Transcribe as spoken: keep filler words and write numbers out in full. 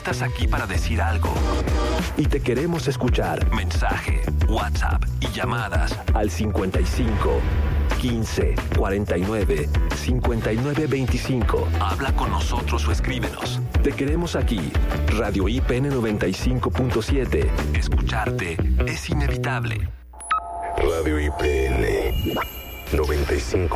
estás aquí para decir algo. Y te queremos escuchar. Mensaje, WhatsApp y llamadas al cincuenta y cinco, quince, cuarenta y nueve, cincuenta y nueve veinticinco. Habla con nosotros o escríbenos. Te queremos aquí. Radio I P N noventa y cinco punto siete. Escucharte es inevitable. Radio I P N noventa y cinco